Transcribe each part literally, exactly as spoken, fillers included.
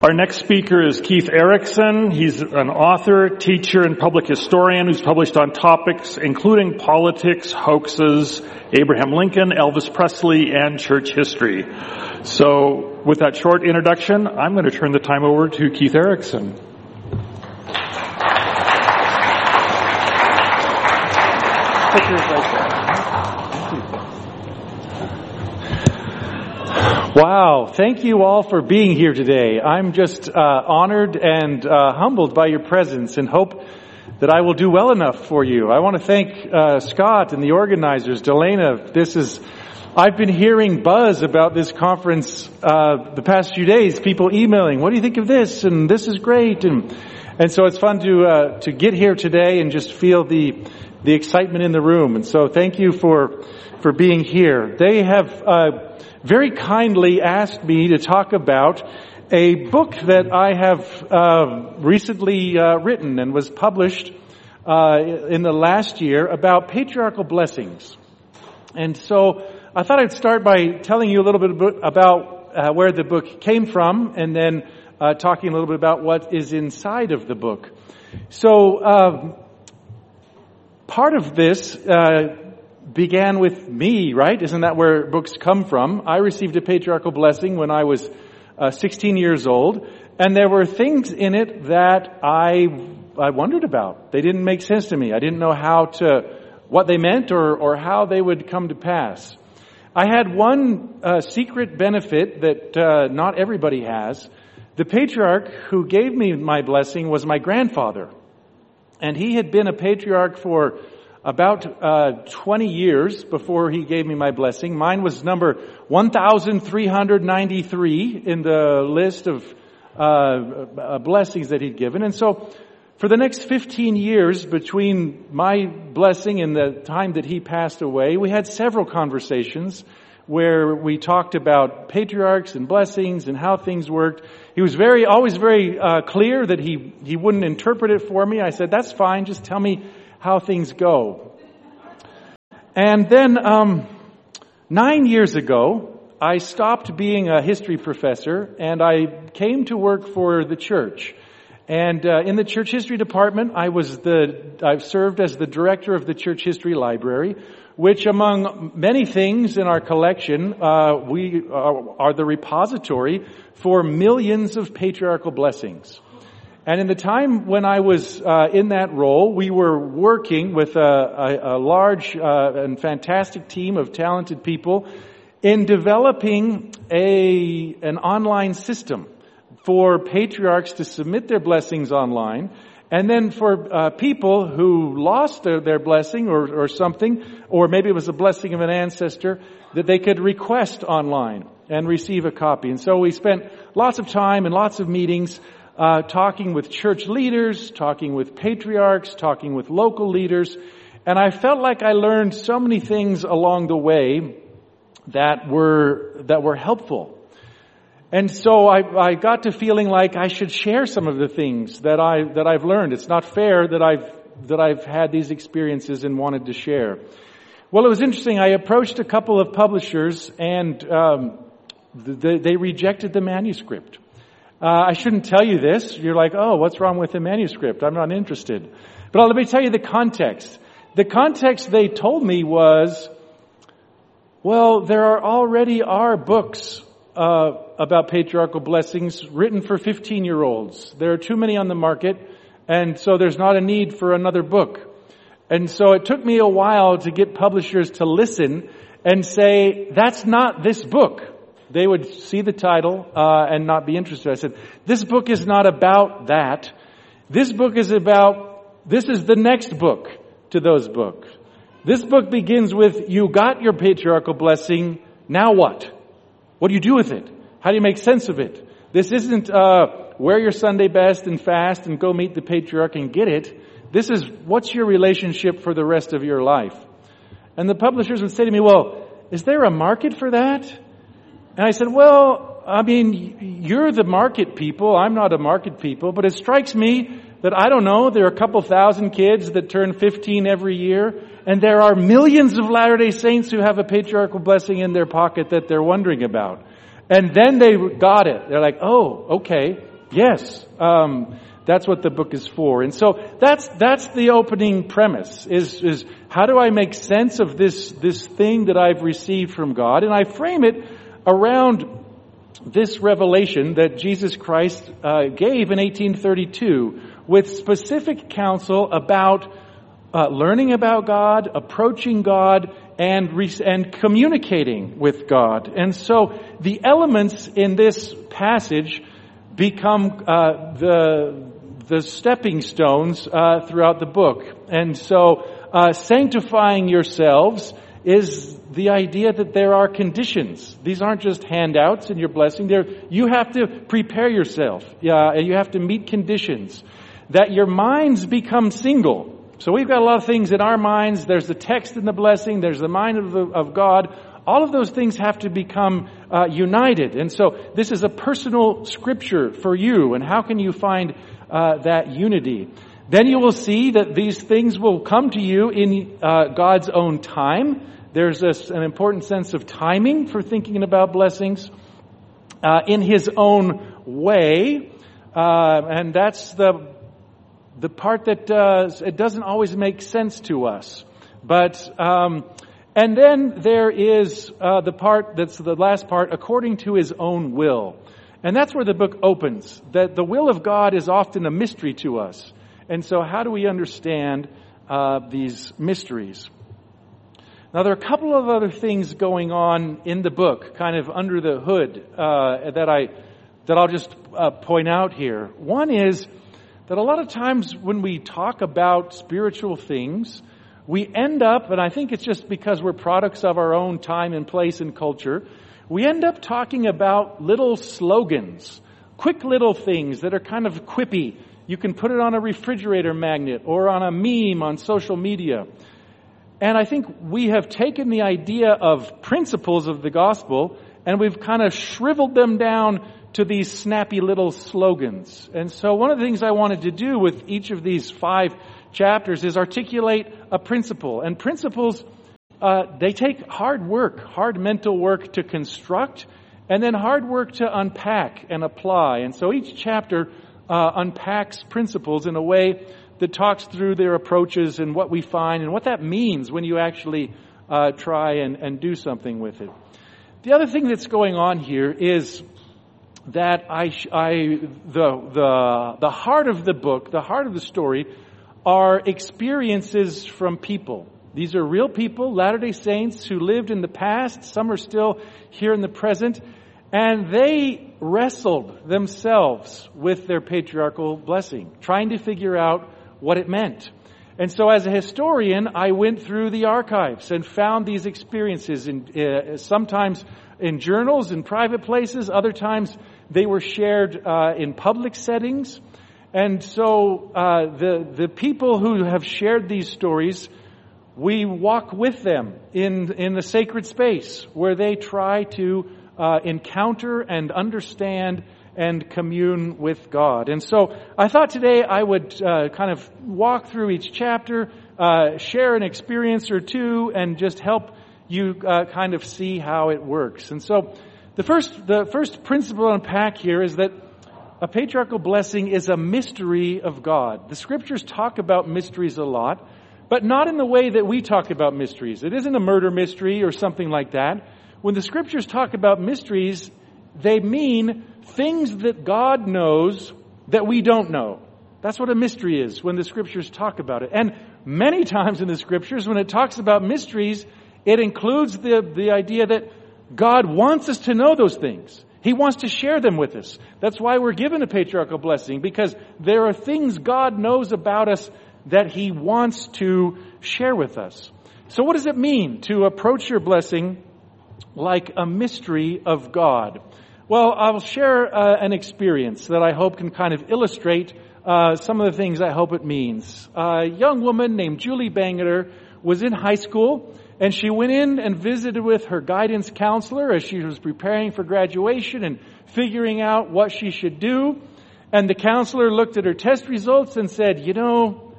Our next speaker is Keith Erickson. He's an author, teacher, and public historian who's published on topics including politics, hoaxes, Abraham Lincoln, Elvis Presley, and church history. So with that short introduction, I'm going to turn the time over to Keith Erickson. Wow, thank you all for being here today. I'm just uh, honored and uh, humbled by your presence and hope that I will do well enough for you. I want to thank uh, Scott and the organizers, Delana. This is, I've been hearing buzz about this conference uh, the past few days, people emailing, what do you think of this? And this is great. And and so it's fun to uh, to get here today and just feel the the excitement in the room. And so thank you for for being here. They have uh, very kindly asked me to talk about a book that I have uh, recently uh, written and was published uh, in the last year about patriarchal blessings. And so I thought I'd start by telling you a little bit about uh, where the book came from, and then uh, talking a little bit about what is inside of the book. So uh, part of this uh, began with me, right? Isn't that where books come from? I received a patriarchal blessing when I was uh, sixteen years old, and there were things in it that I I wondered about. They didn't make sense to me. I didn't know how to, what they meant or, or how they would come to pass. I had one uh, secret benefit that uh, not everybody has. The patriarch who gave me my blessing was my grandfather, and he had been a patriarch for about uh, twenty years before he gave me my blessing. Mine was number one thousand three hundred ninety-three in the list of uh, uh, blessings that he'd given. And so for the next fifteen years between my blessing and the time that he passed away, we had several conversations where we talked about patriarchs and blessings and how things worked. He was very, always very uh, clear that he, he wouldn't interpret it for me. I said, that's fine, just tell me how things go. And then um, nine years ago, I stopped being a history professor and I came to work for the church. And uh, in the church history department, I was the I've served as the director of the church history library, which among many things in our collection, uh, we are, are the repository for millions of patriarchal blessings. And in the time when I was uh, in that role, we were working with a, a, a large uh, and fantastic team of talented people in developing a an online system for patriarchs to submit their blessings online, and then for uh, people who lost their, their blessing or, or something, or maybe it was a blessing of an ancestor, that they could request online and receive a copy. And so we spent lots of time and lots of meetings Uh, talking with church leaders, talking with patriarchs, talking with local leaders. And I felt like I learned so many things along the way that were, that were helpful. And so I, I got to feeling like I should share some of the things that I, that I've learned. It's not fair that I've, that I've had these experiences and wanted to share. Well, it was interesting. I approached a couple of publishers and, um, they, they rejected the manuscript. Uh, I shouldn't tell you this. You're like, oh, what's wrong with the manuscript? I'm not interested. But let me tell you the context. The context they told me was, well, there are already are books uh, about patriarchal blessings written for fifteen-year-olds. There are too many on the market, and so there's not a need for another book. And so it took me a while to get publishers to listen and say, that's not this book. They would see the title uh, and not be interested. I said, this book is not about that. This book is about, this is the next book to those books. This book begins with, you got your patriarchal blessing, now what? What do you do with it? How do you make sense of it? This isn't uh, wear your Sunday best and fast and go meet the patriarch and get it. This is, what's your relationship for the rest of your life? And the publishers would say to me, well, is there a market for that? And I said, well, I mean, you're the market people. I'm not a market people. But it strikes me that, I don't know, there are a couple thousand kids that turn fifteen every year. And there are millions of Latter-day Saints who have a patriarchal blessing in their pocket that they're wondering about. And then they got it. They're like, oh, okay. Yes, um, that's what the book is for. And so that's that's the opening premise, is is how do I make sense of this this thing that I've received from God? And I frame it around this revelation that Jesus Christ uh, gave in eighteen thirty-two with specific counsel about uh, learning about God, approaching God, and re- and communicating with God. And so the elements in this passage become uh, the the stepping stones uh, throughout the book. And so uh, sanctifying yourselves is the idea that there are conditions. These aren't just handouts in your blessing. There, you have to prepare yourself. Yeah, and you have to meet conditions. That your minds become single. So we've got a lot of things in our minds. There's the text in the blessing. There's the mind of, the, of God. All of those things have to become uh, united. And so this is a personal scripture for you. And how can you find uh, that unity? Then you will see that these things will come to you in uh, God's own time. There's a, an important sense of timing for thinking about blessings. Uh, in His own way. Uh, and that's the the part that uh, it doesn't always make sense to us. But um, and then there is uh, the part that's the last part, according to His own will. And that's where the book opens. That the will of God is often a mystery to us. And so how do we understand uh, these mysteries? Now, there are a couple of other things going on in the book, kind of under the hood, uh, that I that I'll just uh, point out here. One is that a lot of times when we talk about spiritual things, we end up, and I think it's just because we're products of our own time and place and culture, we end up talking about little slogans, quick little things that are kind of quippy. You can put it on a refrigerator magnet or on a meme on social media. And I think we have taken the idea of principles of the gospel and we've kind of shriveled them down to these snappy little slogans. And so one of the things I wanted to do with each of these five chapters is articulate a principle. And principles, uh, they take hard work, hard mental work to construct, and then hard work to unpack and apply. And so each chapter uh, unpacks principles in a way that talks through their approaches and what we find and what that means when you actually uh, try and, and do something with it. The other thing that's going on here is that I, I, the, the, the heart of the book, the heart of the story, are experiences from people. These are real people, Latter-day Saints who lived in the past. Some are still here in the present. And they wrestled themselves with their patriarchal blessing, trying to figure out what it meant. And so as a historian, I went through the archives and found these experiences in, uh, sometimes in journals, in private places. Other times they were shared uh, in public settings. And so uh, the, the people who have shared these stories, we walk with them in, in the sacred space where they try to uh, encounter and understand and commune with God. And so I thought today I would uh, kind of walk through each chapter, uh, share an experience or two, and just help you uh, kind of see how it works. And so the first, the first principle to unpack here is that a patriarchal blessing is a mystery of God. The scriptures talk about mysteries a lot, but not in the way that we talk about mysteries. It isn't a murder mystery or something like that. When the scriptures talk about mysteries, they mean things that God knows that we don't know. That's what a mystery is when the scriptures talk about it. And many times in the scriptures, when it talks about mysteries, it includes the, the idea that God wants us to know those things. He wants to share them with us. That's why we're given a patriarchal blessing, because there are things God knows about us that He wants to share with us. So what does it mean to approach your blessing like a mystery of God? Well, I'll share uh, an experience that I hope can kind of illustrate uh, some of the things I hope it means. A young woman named Julie Bangeter was in high school, and she went in and visited with her guidance counselor as she was preparing for graduation and figuring out what she should do. And the counselor looked at her test results and said, you know,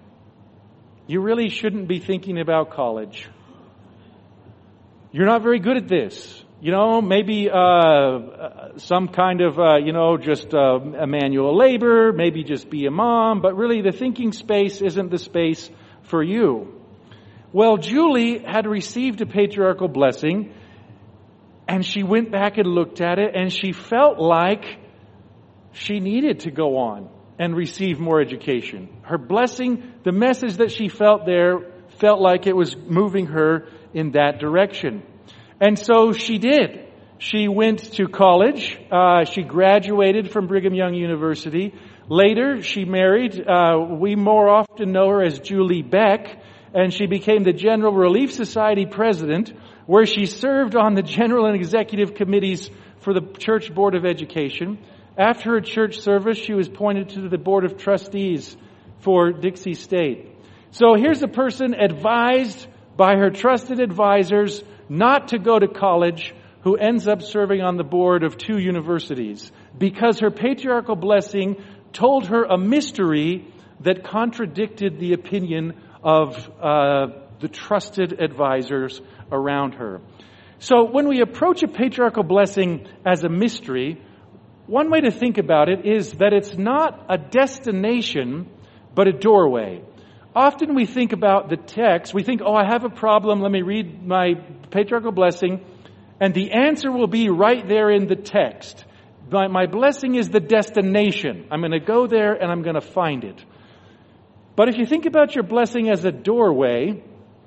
you really shouldn't be thinking about college. You're not very good at this. You know, maybe uh some kind of, uh, you know, just uh, a manual labor, maybe just be a mom, but really the thinking space isn't the space for you. Well, Julie had received a patriarchal blessing, and she went back and looked at it, and she felt like she needed to go on and receive more education. Her blessing, the message that she felt there, felt like it was moving her in that direction. And so she did. She went to college. Uh, she graduated from Brigham Young University. Later, she married. Uh, we more often know her as Julie Beck, and she became the General Relief Society president, where she served on the general and executive committees for the Church Board of Education. After her church service, she was appointed to the Board of Trustees for Dixie State. So here's a person advised by her trusted advisors not to go to college, who ends up serving on the board of two universities because her patriarchal blessing told her a mystery that contradicted the opinion of uh, the trusted advisors around her. So when we approach a patriarchal blessing as a mystery, one way to think about it is that it's not a destination, but a doorway. Often we think about the text, we think, oh, I have a problem, let me read my patriarchal blessing, and the answer will be right there in the text. My, my blessing is the destination. I'm going to go there and I'm going to find it. But if you think about your blessing as a doorway,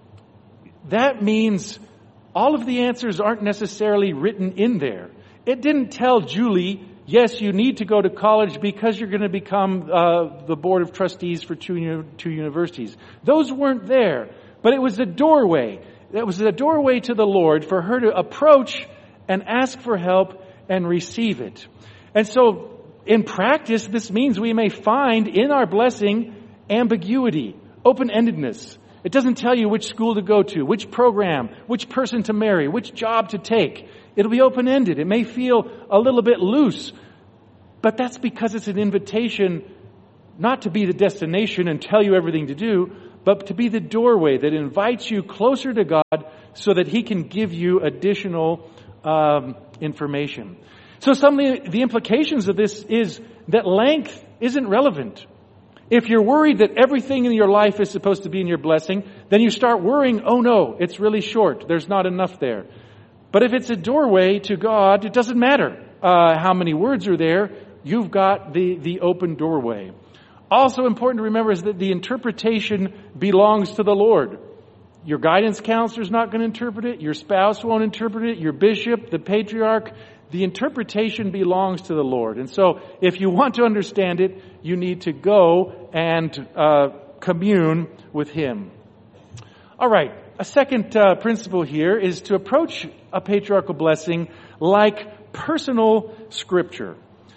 that means all of the answers aren't necessarily written in there. It didn't tell Julie, yes, you need to go to college because you're going to become uh, the board of trustees for two, two universities. Those weren't there, but it was a doorway. It was a doorway to the Lord for her to approach and ask for help and receive it. And so in practice, this means we may find in our blessing ambiguity, open-endedness. It doesn't tell you which school to go to, which program, which person to marry, which job to take. It'll be open-ended. It may feel a little bit loose, but that's because it's an invitation not to be the destination and tell you everything to do, but to be the doorway that invites you closer to God so that He can give you additional um, information. So some of the, the implications of this is that length isn't relevant. If you're worried that everything in your life is supposed to be in your blessing, then you start worrying, oh no, it's really short. There's not enough there. But if it's a doorway to God, it doesn't matter uh, how many words are there. You've got the, the open doorway. Also important to remember is that the interpretation belongs to the Lord. Your guidance counselor is not going to interpret it. Your spouse won't interpret it. Your bishop, the patriarch. The interpretation belongs to the Lord. And so if you want to understand it, you need to go and uh, commune with Him. All right. A second uh, principle here is to approach a patriarchal blessing like personal scripture.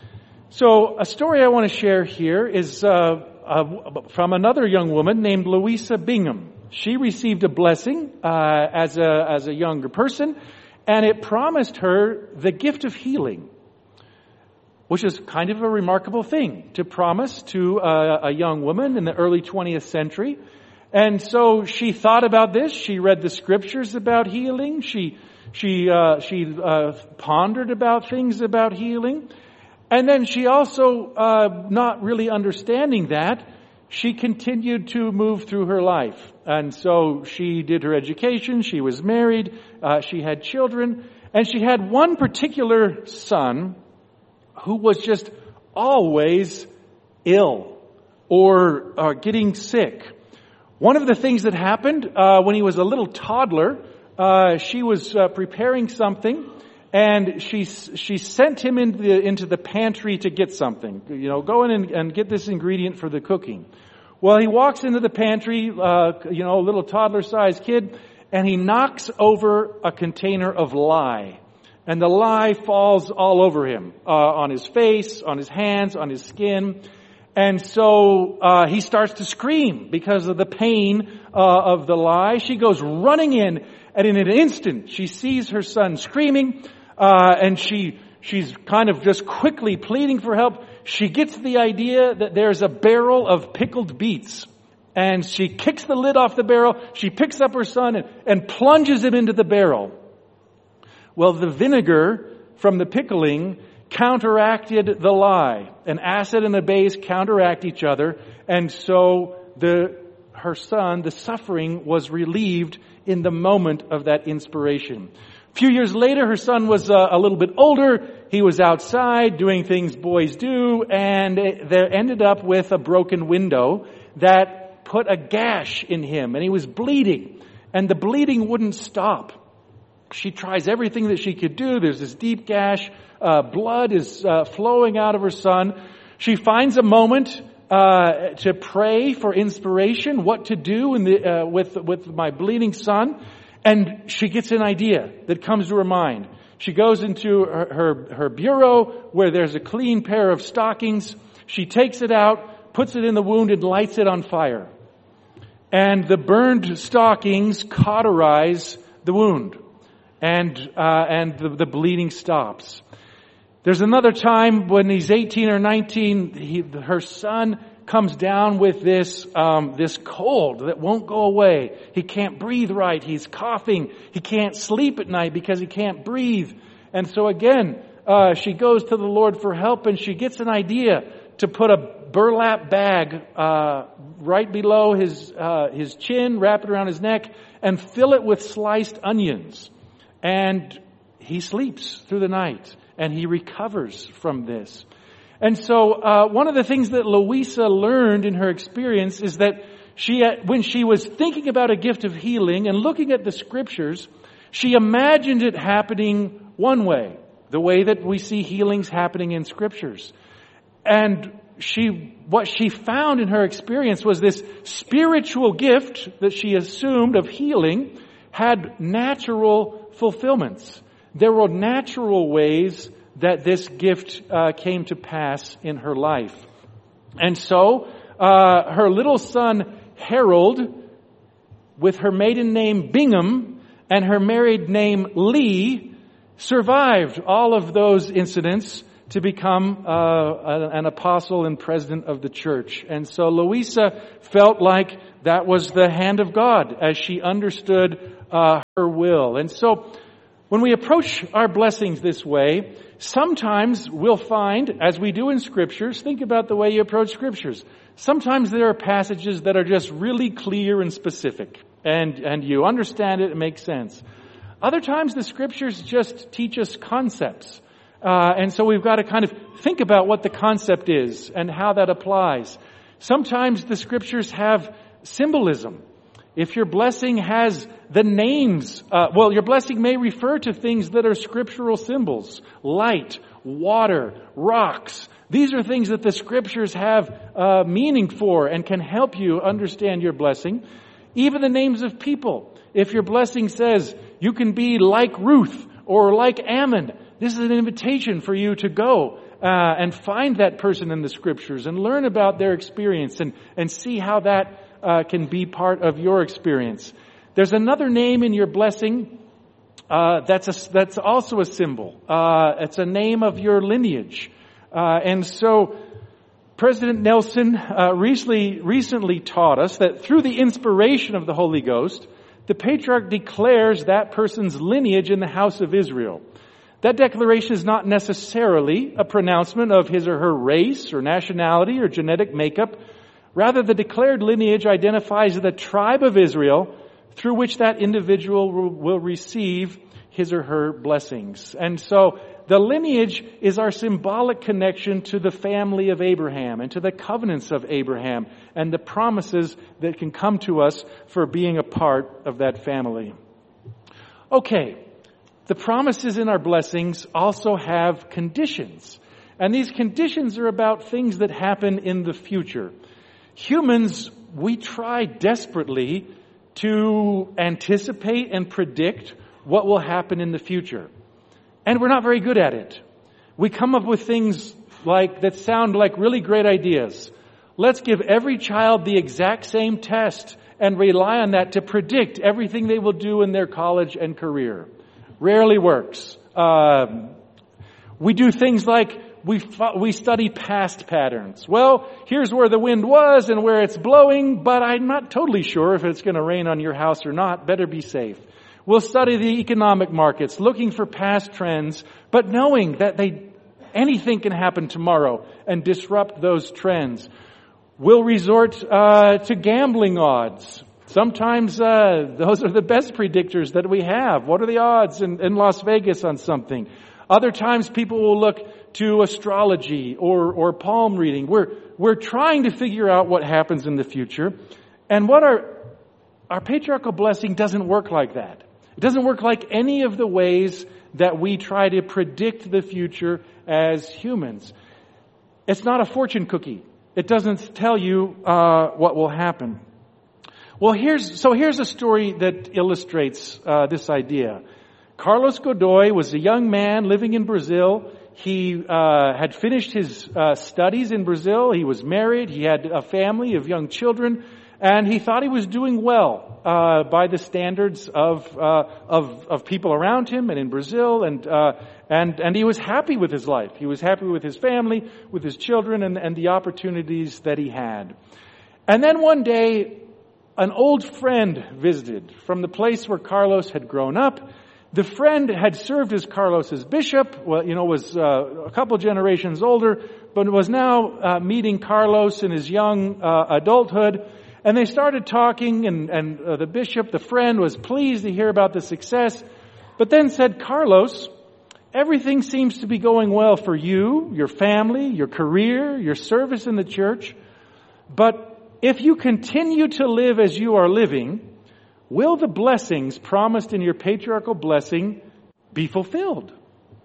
So a story I want to share here is uh, uh, from another young woman named Louisa Bingham. She received a blessing uh, as a as a younger person, and it promised her the gift of healing, which is kind of a remarkable thing to promise to a, a young woman in the early twentieth century. And so she thought about this. She read the scriptures about healing. She she uh, she uh, pondered about things about healing. And then she also, uh, not really understanding that, she continued to move through her life. And so she did her education, she was married, uh, she had children, and she had one particular son who was just always ill or uh, getting sick. One of the things that happened uh, when he was a little toddler, uh, she was uh, preparing something, and she she sent him into the, into the pantry to get something. You know, go in and, and get this ingredient for the cooking. Well, he walks into the pantry, uh, you know, a little toddler-sized kid, and he knocks over a container of lye. And the lye falls all over him, uh, on his face, on his hands, on his skin. And so uh, he starts to scream because of the pain uh, of the lye. She goes running in, and in an instant, she sees her son screaming. Uh, and she, she's kind of just quickly pleading for help. She gets the idea that there's a barrel of pickled beets. And she kicks the lid off the barrel. She picks up her son and, and plunges him into the barrel. Well, the vinegar from the pickling counteracted the lye. An acid and a base counteract each other, and so the her son, the suffering, was relieved in the moment of that inspiration. A few years later, her son was uh, a little bit older. He was outside doing things boys do, and it, there ended up with a broken window that put a gash in him, and he was bleeding, and the bleeding wouldn't stop. She tries everything that she could do. There's this deep gash. Uh, blood is uh, flowing out of her son. She finds a moment uh, to pray for inspiration, what to do in the, uh, with, with my bleeding son. And she gets an idea that comes to her mind. She goes into her, her, her bureau where there's a clean pair of stockings. She takes it out, puts it in the wound, and lights it on fire. And the burned stockings cauterize the wound. And uh, and the, the bleeding stops. There's another time when he's eighteen or nineteen, he, her son comes down with this um, this cold that won't go away. He can't breathe right. He's coughing. He can't sleep at night because he can't breathe. And so again, uh, she goes to the Lord for help, and she gets an idea to put a burlap bag uh, right below his uh, his chin, wrap it around his neck, and fill it with sliced onions. And he sleeps through the night, and he recovers from this. And so uh, one of the things that Louisa learned in her experience is that she, when she was thinking about a gift of healing and looking at the Scriptures, she imagined it happening one way, the way that we see healings happening in Scriptures. And she, what she found in her experience was this spiritual gift that she assumed of healing had natural fulfillments. There were natural ways that this gift uh, came to pass in her life. And so, uh, her little son, Harold, with her maiden name Bingham and her married name Lee, survived all of those incidents to become uh, an apostle and president of the church. And so Louisa felt like that was the hand of God as she understood uh, her will. And so when we approach our blessings this way, sometimes we'll find, as we do in Scriptures, think about the way you approach Scriptures. Sometimes there are passages that are just really clear and specific, and, and you understand it, it makes sense. Other times the Scriptures just teach us concepts. Uh, and so we've got to kind of think about what the concept is and how that applies. Sometimes the Scriptures have symbolism. If your blessing has the names, uh, well, your blessing may refer to things that are scriptural symbols. Light, water, rocks. These are things that the Scriptures have uh, meaning for and can help you understand your blessing. Even the names of people. If your blessing says you can be like Ruth or like Ammon, this is an invitation for you to go uh, and find that person in the Scriptures and learn about their experience and, and see how that Uh, can be part of your experience. There's another name in your blessing uh, that's a, that's also a symbol. Uh, it's a name of your lineage. Uh, and so President Nelson uh, recently, recently taught us that through the inspiration of the Holy Ghost, the patriarch declares that person's lineage in the house of Israel. That declaration is not necessarily a pronouncement of his or her race or nationality or genetic makeup. Rather, the declared lineage identifies the tribe of Israel through which that individual will receive his or her blessings. And so the lineage is our symbolic connection to the family of Abraham and to the covenants of Abraham and the promises that can come to us for being a part of that family. Okay, the promises in our blessings also have conditions. And these conditions are about things that happen in the future. Humans, we try desperately to anticipate and predict what will happen in the future. And we're not very good at it. We come up with things like that sound like really great ideas. Let's give every child the exact same test and rely on that to predict everything they will do in their college and career. Rarely works. Um, we do things like We we study past patterns. Well, here's where the wind was and where it's blowing, but I'm not totally sure if it's going to rain on your house or not. Better be safe. We'll study the economic markets, looking for past trends, but knowing that they anything can happen tomorrow and disrupt those trends. We'll resort uh, to gambling odds. Sometimes uh, those are the best predictors that we have. What are the odds in, in Las Vegas on something? Other times people will look to astrology or, or palm reading. We're, we're trying to figure out what happens in the future. And what our, our patriarchal blessing doesn't work like that. It doesn't work like any of the ways that we try to predict the future as humans. It's not a fortune cookie. It doesn't tell you uh, what will happen. Well, here's so here's a story that illustrates uh, this idea. Carlos Godoy was a young man living in Brazil. He uh, had finished his uh, studies in Brazil. He was married. He had a family of young children. And he thought he was doing well uh, by the standards of, uh, of of people around him and in Brazil, and uh, and and he was happy with his life. He was happy with his family, with his children, and, and the opportunities that he had. And then one day, an old friend visited from the place where Carlos had grown up. The friend had served as Carlos's bishop. Well, you know, was uh, a couple generations older, but was now uh, meeting Carlos in his young uh, adulthood. And they started talking, and, and uh, the bishop, the friend, was pleased to hear about the success, but then said, Carlos, everything seems to be going well for you, your family, your career, your service in the church. But if you continue to live as you are living, will the blessings promised in your patriarchal blessing be fulfilled?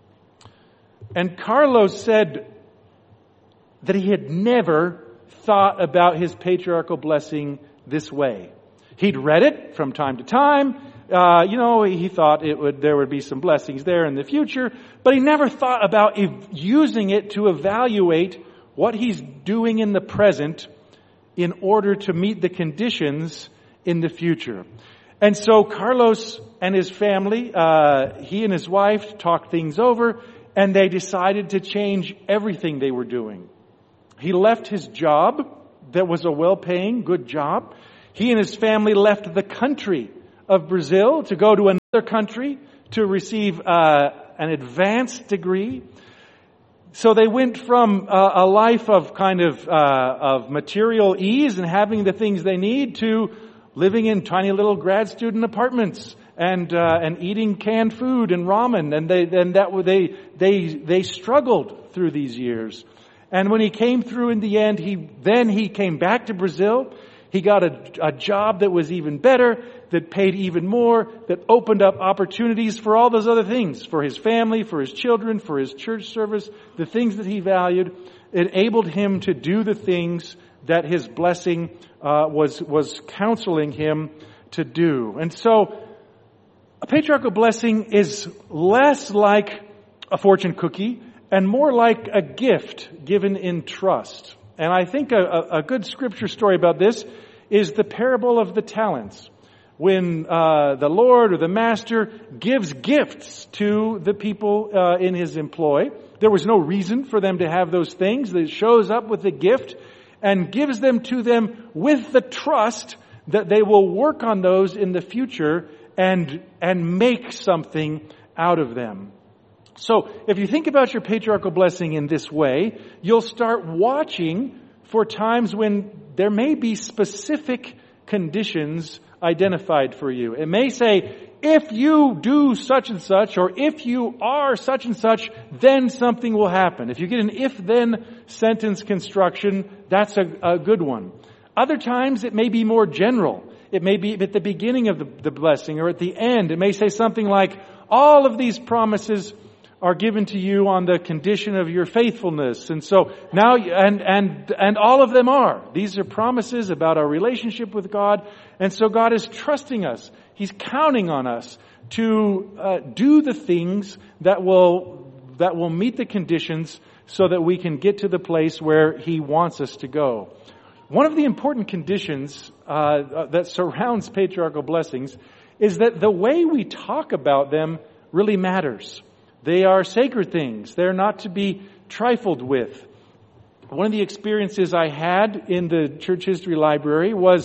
And Carlos said that he had never thought about his patriarchal blessing this way. He'd read it from time to time. Uh, you know, he thought it would there would be some blessings there in the future, but he never thought about ev- using it to evaluate what he's doing in the present in order to meet the conditions in the future. And so Carlos and his family, uh, he and his wife talked things over, and they decided to change everything they were doing. He left his job that was a well-paying, good job. He and his family left the country of Brazil to go to another country to receive uh, an advanced degree. So they went from uh, a life of kind of uh, of material ease and having the things they need to living in tiny little grad student apartments and uh, and eating canned food and ramen. And they and that they they they struggled through these years. And when he came through in the end, he then he came back to Brazil. He got a, a job that was even better, that paid even more, that opened up opportunities for all those other things, for his family, for his children, for his church service, the things that he valued. It enabled him to do the things that his blessing uh, was was counseling him to do. And so, a patriarchal blessing is less like a fortune cookie and more like a gift given in trust. And I think a, a good scripture story about this is the parable of the talents. When uh, the Lord or the Master gives gifts to the people uh, in His employ, there was no reason for them to have those things. He shows up with the gift and gives them to them with the trust that they will work on those in the future and and make something out of them. So if you think about your patriarchal blessing in this way, you'll start watching for times when there may be specific conditions identified for you. It may say, if you do such and such, or if you are such and such, then something will happen. If you get an if-then sentence construction, that's a, a good one. Other times it may be more general. It may be at the beginning of the, the blessing or at the end. It may say something like, all of these promises are given to you on the condition of your faithfulness. And so now, and, and, and all of them are. These are promises about our relationship with God. And so God is trusting us. He's counting on us to uh, do the things that will, that will meet the conditions so that we can get to the place where He wants us to go. One of the important conditions uh, that surrounds patriarchal blessings is that the way we talk about them really matters. They are sacred things. They're not to be trifled with. One of the experiences I had in the church history library was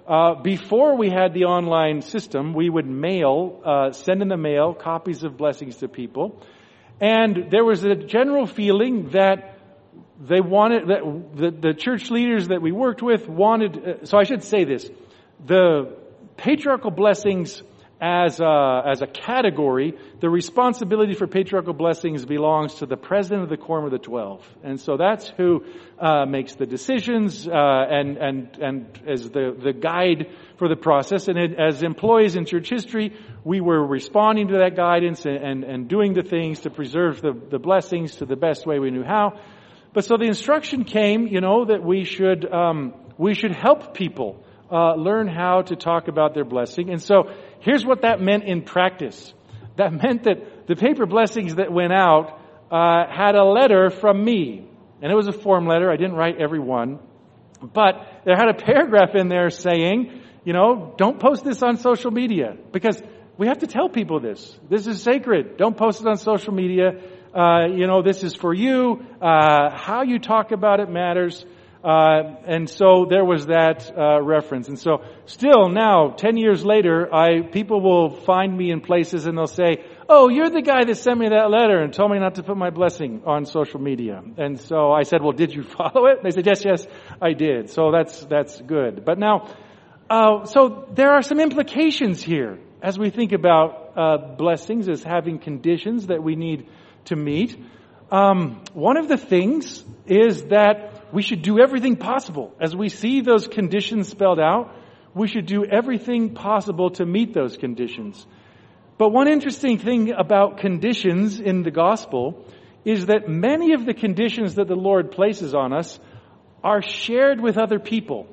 uh, before we had the online system, we would mail, uh, send in the mail copies of blessings to people. And there was a general feeling that they wanted, that the, the church leaders that we worked with wanted, uh, so I should say this, the patriarchal blessings as a, as a category, the responsibility for patriarchal blessings belongs to the president of the Quorum of the Twelve. And so that's who uh, makes the decisions uh, and, and, and as the, the guide for the process. And it, as employees in church history, we were responding to that guidance and, and, and doing the things to preserve the, the blessings to the best way we knew how. But so the instruction came, you know, that we should um, we should help people uh, learn how to talk about their blessing. And so here's what that meant in practice. That meant that the paper blessings that went out uh, had a letter from me. And it was a form letter. I didn't write every one. But there had a paragraph in there saying, you know, don't post this on social media. Because we have to tell people this. This is sacred. Don't post it on social media. Uh, you know, this is for you. Uh, how you talk about it matters. Uh, and so there was that uh, reference. And so still now, ten years later, I people will find me in places and they'll say, oh, you're the guy that sent me that letter and told me not to put my blessing on social media. And so I said, well, did you follow it? They said, yes, yes, I did. So that's that's good. But now, uh, so there are some implications here as we think about uh, blessings as having conditions that we need to meet. Um, one of the things is that we should do everything possible. As we see those conditions spelled out, we should do everything possible to meet those conditions. But one interesting thing about conditions in the gospel is that many of the conditions that the Lord places on us are shared with other people.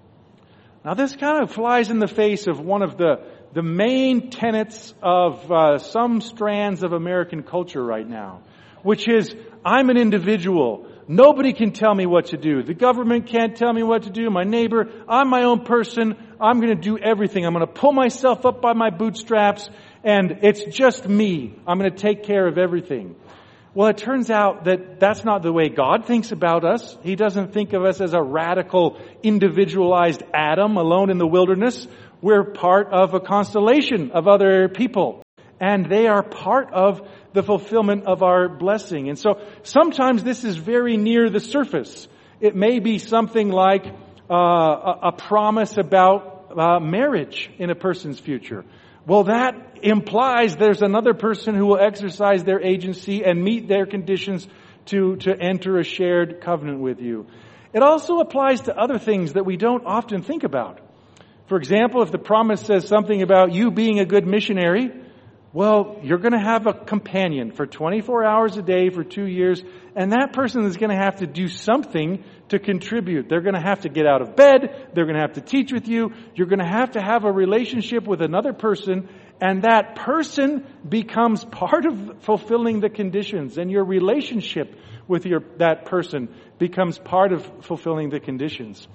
Now this kind of flies in the face of one of the, the main tenets of uh, some strands of American culture right now, which is, I'm an individual. Nobody can tell me what to do. The government can't tell me what to do. My neighbor, I'm my own person. I'm going to do everything. I'm going to pull myself up by my bootstraps, and it's just me. I'm going to take care of everything. Well, it turns out that that's not the way God thinks about us. He doesn't think of us as a radical, individualized atom alone in the wilderness. We're part of a constellation of other people, and they are part of the fulfillment of our blessing. And so sometimes this is very near the surface. It may be something like uh, a, a promise about uh, marriage in a person's future. Well, that implies there's another person who will exercise their agency and meet their conditions to, to enter a shared covenant with you. It also applies to other things that we don't often think about. For example, if the promise says something about you being a good missionary, well, you're going to have a companion for twenty-four hours a day for two years, and that person is going to have to do something to contribute. They're going to have to get out of bed. They're going to have to teach with you. You're going to have to have a relationship with another person, and that person becomes part of fulfilling the conditions, and your relationship with your that person becomes part of fulfilling the conditions.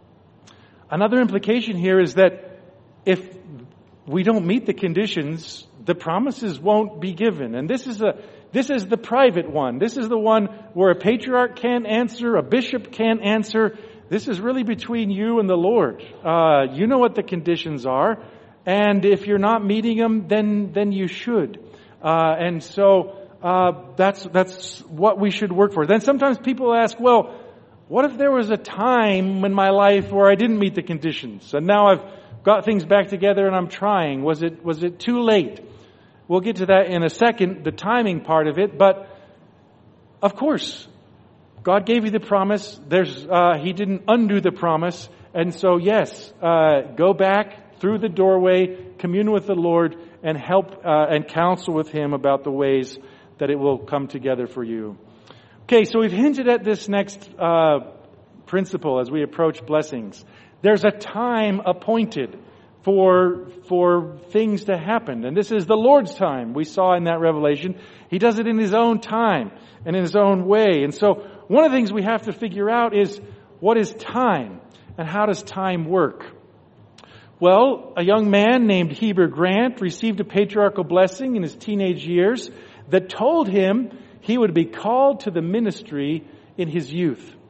Another implication here is that if we don't meet the conditions, the promises won't be given. And this is a this is the private one. This is the one where a patriarch can't answer, a bishop can't answer. This is really between you and the Lord. Uh, you know what the conditions are, and if you're not meeting them, then then you should. Uh, and so uh, that's that's what we should work for. Then sometimes people ask, well, what if there was a time in my life where I didn't meet the conditions, and now I've got things back together and I'm trying? Was it was it too late? We'll get to that in a second, the timing part of it. But of course, God gave you the promise. There's uh, He didn't undo the promise. And so, yes, uh, go back through the doorway, commune with the Lord, and help uh, and counsel with Him about the ways that it will come together for you. Okay, so we've hinted at this next uh, principle as we approach blessings. There's a time appointed for for things to happen. And this is the Lord's time. We saw in that revelation. He does it in His own time and in His own way. And so one of the things we have to figure out is, what is time? And how does time work? Well, a young man named Heber Grant received a patriarchal blessing in his teenage years that told him he would be called to the ministry in his youth.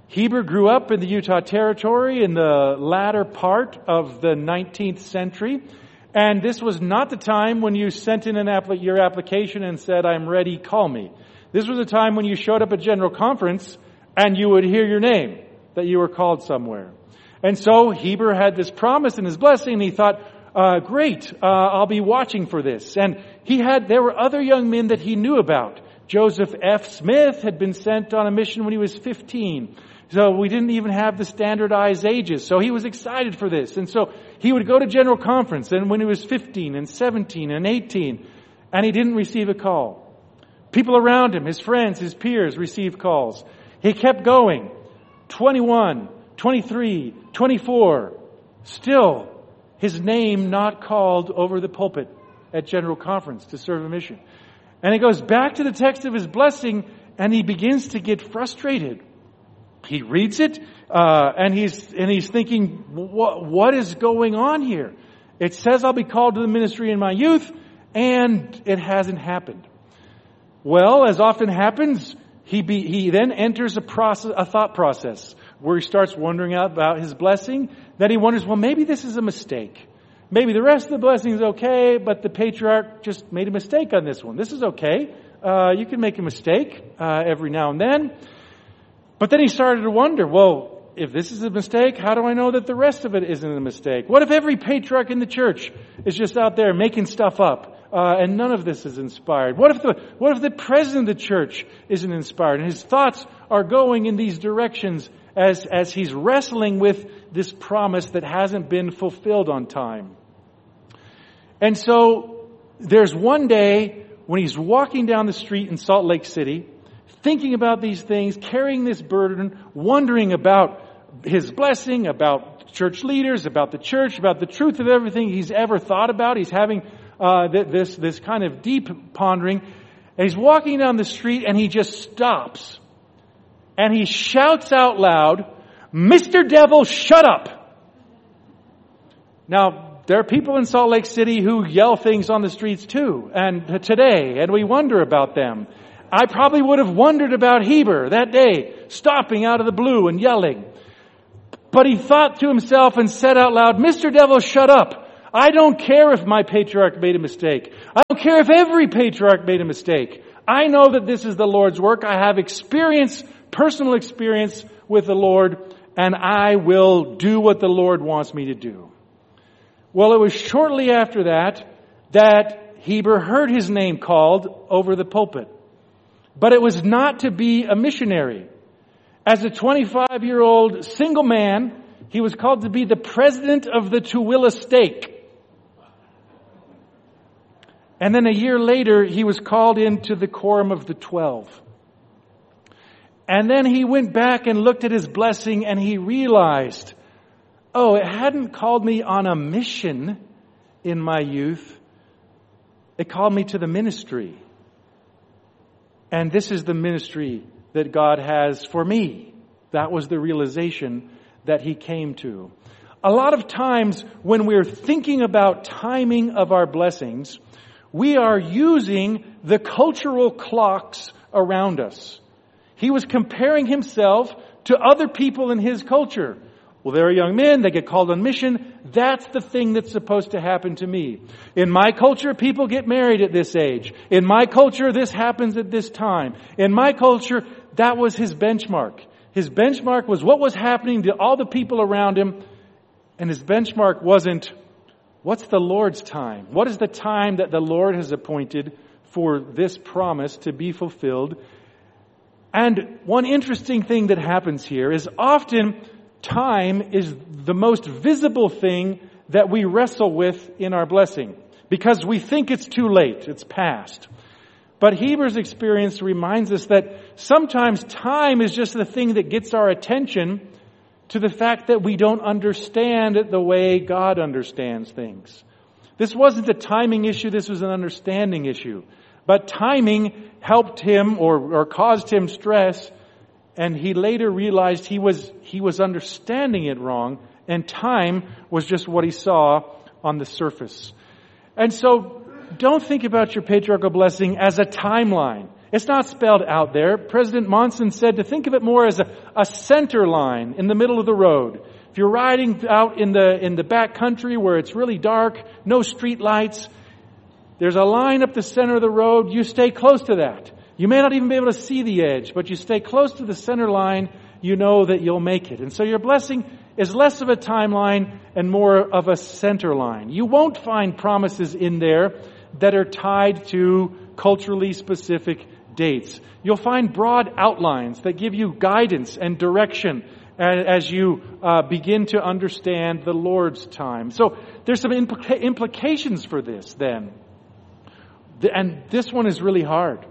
Heber grew up in the Utah Territory in the latter part of the nineteenth century. And this was not the time when you sent in an app- your application and said, I'm ready, call me. This was a time when you showed up at General Conference and you would hear your name, that you were called somewhere. And so Heber had this promise and his blessing, and he thought, uh, great, uh, I'll be watching for this. And he had, there were other young men that he knew about. Joseph F. Smith had been sent on a mission when he was fifteen. So we didn't even have the standardized ages. So he was excited for this. And so he would go to General Conference, and when he was fifteen and seventeen and eighteen, and he didn't receive a call. People around him, his friends, his peers, received calls. He kept going. twenty-one, twenty-three, twenty-four. Still, his name not called over the pulpit at General Conference to serve a mission. And he goes back to the text of his blessing, and he begins to get frustrated. He reads it, uh, and he's and he's thinking, what, what is going on here? It says I'll be called to the ministry in my youth, and it hasn't happened. Well, as often happens, he be, he then enters a process, a thought process, where he starts wondering about his blessing. Then he wonders, well, maybe this is a mistake. Maybe the rest of the blessing is okay, but the patriarch just made a mistake on this one. This is okay. Uh, you can make a mistake uh, every now and then. But then he started to wonder, well, if this is a mistake, how do I know that the rest of it isn't a mistake? What if every patriarch in the church is just out there making stuff up, uh, and none of this is inspired? What if the what if the president of the church isn't inspired? And his thoughts are going in these directions as, as he's wrestling with this promise that hasn't been fulfilled on time. And so there's one day when he's walking down the street in Salt Lake City, thinking about these things, carrying this burden, wondering about his blessing, about church leaders, about the church, about the truth of everything he's ever thought about. He's having uh, this this kind of deep pondering. And he's walking down the street and he just stops. And he shouts out loud, Mister Devil, shut up! Now, there are people in Salt Lake City who yell things on the streets too, and today, and we wonder about them. I probably would have wondered about Heber that day, stopping out of the blue and yelling. But he thought to himself and said out loud, Mister Devil, shut up. I don't care if my patriarch made a mistake. I don't care if every patriarch made a mistake. I know that this is the Lord's work. I have experience, personal experience with the Lord, and I will do what the Lord wants me to do. Well, it was shortly after that that Heber heard his name called over the pulpit. But it was not to be a missionary. As a twenty-five-year-old single man, he was called to be the president of the Tooele Stake. And then a year later, he was called into the Quorum of the Twelve. And then he went back and looked at his blessing and he realized, oh, it hadn't called me on a mission in my youth. It called me to the ministry. And this is the ministry that God has for me. That was the realization that he came to. A lot of times when we're thinking about timing of our blessings, we are using the cultural clocks around us. He was comparing himself to other people in his culture. Well, they're young men, they get called on mission. That's the thing that's supposed to happen to me. In my culture, people get married at this age. In my culture, this happens at this time. In my culture, that was his benchmark. His benchmark was what was happening to all the people around him. And his benchmark wasn't, what's the Lord's time? What is the time that the Lord has appointed for this promise to be fulfilled? And one interesting thing that happens here is often time is the most visible thing that we wrestle with in our blessing because we think it's too late, it's past. But Heber's experience reminds us that sometimes time is just the thing that gets our attention to the fact that we don't understand it the way God understands things. This wasn't a timing issue, this was an understanding issue. But timing helped him or, or caused him stress, and he later realized he was he was understanding it wrong, and time was just what he saw on the surface. And so don't think about your patriarchal blessing as a timeline. It's not spelled out there. President Monson said to think of it more as a, a center line in the middle of the road. If you're riding out in the in the back country where it's really dark, no street lights, there's a line up the center of the road. You stay close to that. You may not even be able to see the edge, but you stay close to the center line, you know that you'll make it. And so your blessing is less of a timeline and more of a center line. You won't find promises in there that are tied to culturally specific dates. You'll find broad outlines that give you guidance and direction as you uh, begin to understand the Lord's time. So there's some implica- implications for this then. And this one is really hard.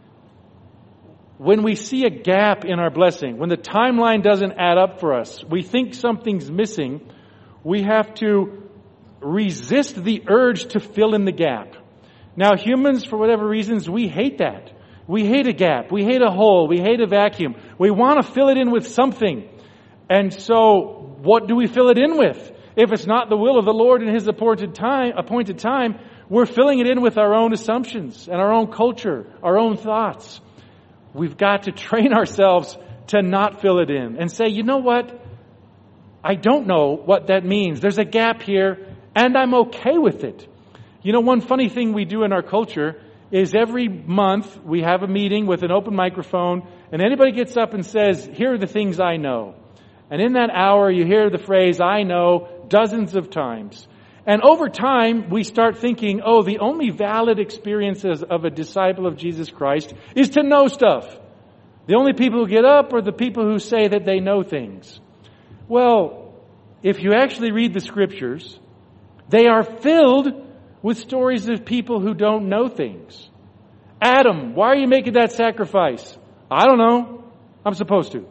When we see a gap in our blessing, when the timeline doesn't add up for us, we think something's missing, we have to resist the urge to fill in the gap. Now, humans, for whatever reasons, we hate that. We hate a gap. We hate a hole. We hate a vacuum. We want to fill it in with something. And so, what do we fill it in with? If it's not the will of the Lord in His appointed time, appointed time, we're filling it in with our own assumptions and our own culture, our own thoughts. We've got to train ourselves to not fill it in and say, you know what? I don't know what that means. There's a gap here, and I'm okay with it. You know, one funny thing we do in our culture is every month we have a meeting with an open microphone, and anybody gets up and says, here are the things I know. And in that hour, you hear the phrase, I know, dozens of times. And over time, we start thinking, oh, the only valid experiences of a disciple of Jesus Christ is to know stuff. The only people who get up are the people who say that they know things. Well, if you actually read the Scriptures, they are filled with stories of people who don't know things. Adam, why are you making that sacrifice? I don't know. I'm supposed to.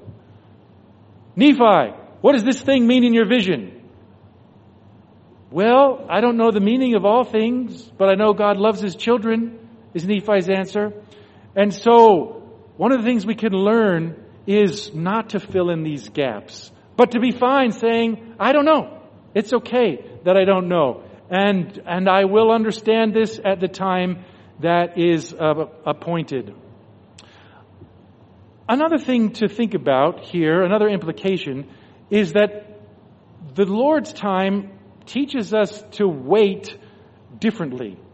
Nephi, what does this thing mean in your vision? Well, I don't know the meaning of all things, but I know God loves His children, is Nephi's answer. And so, one of the things we can learn is not to fill in these gaps, but to be fine saying, I don't know. It's okay that I don't know. And and I will understand this at the time that is uh, appointed. Another thing to think about here, another implication, is that the Lord's time teaches us to wait differently.